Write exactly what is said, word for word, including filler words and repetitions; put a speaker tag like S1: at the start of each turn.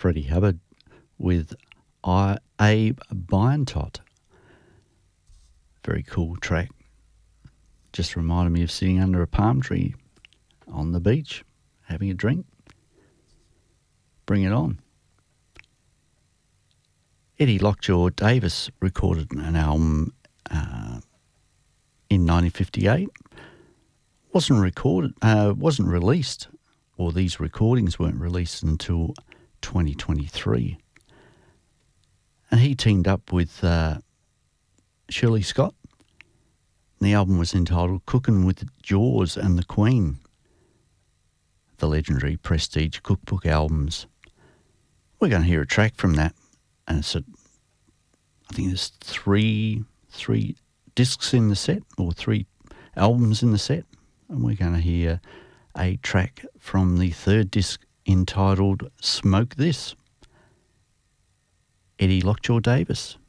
S1: Freddie Hubbard with I, Abe Biontot. Very cool track. Just reminded me of sitting under a palm tree on the beach, having a drink. Bring it on. Eddie Lockjaw Davis recorded an album uh, in nineteen fifty-eight. Wasn't recorded, uh, wasn't released, or these recordings weren't released until twenty twenty-three. And he teamed up with uh, Shirley Scott. The album was entitled Cookin' with Jaws and the Queen, the legendary Prestige Cookbook albums. We're going to hear a track from that, and it's a, I think there's three three discs in the set, or three albums in the set, and we're going to hear a track from the third disc entitled Smoke This. Eddie Lockjaw Davis.